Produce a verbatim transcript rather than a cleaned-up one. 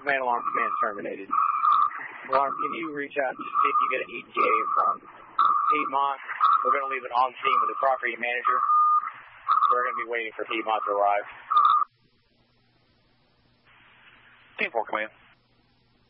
Command alarm, command terminated. Alarm, can you reach out to see if you get an E T A from Piedmont? We're going to leave it on scene with the property manager. We're going to be waiting for Piedmont to arrive. ten four, command.